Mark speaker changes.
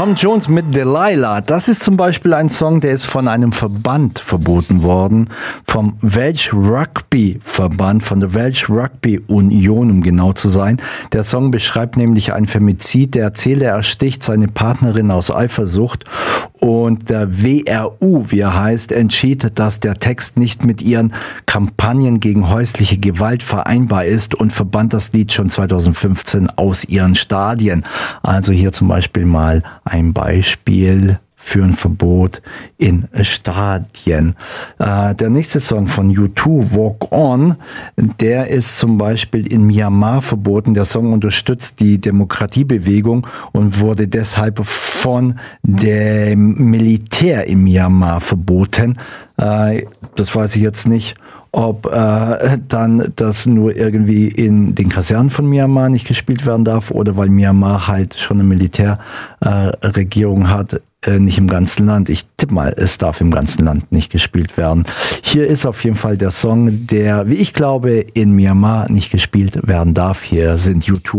Speaker 1: Tom Jones mit Delilah. Das ist zum Beispiel ein Song, der ist von einem Verband verboten worden, vom Welsh Rugby Verband, von der Welsh Rugby Union, um genau zu sein. Der Song beschreibt nämlich ein Femizid. Der Erzähler ersticht seine Partnerin aus Eifersucht und der WRU, wie er heißt, entschied, dass der Text nicht mit ihren Kampagnen gegen häusliche Gewalt vereinbar ist und verband das Lied schon 2015 aus ihren Stadien. Also hier zum Beispiel mal ein Beispiel für ein Verbot in Stadien. Der nächste Song von U2, Walk On, der ist zum Beispiel in Myanmar verboten. Der Song unterstützt die Demokratiebewegung und wurde deshalb von dem Militär in Myanmar verboten. Das weiß ich jetzt nicht, ob dann das nur irgendwie in den Kasernen von Myanmar nicht gespielt werden darf oder weil Myanmar halt schon eine Militärregierung hat, nicht im ganzen Land. Ich tippe mal, es darf im ganzen Land nicht gespielt werden. Hier ist auf jeden Fall der Song, der, wie ich glaube, in Myanmar nicht gespielt werden darf. Hier sind U2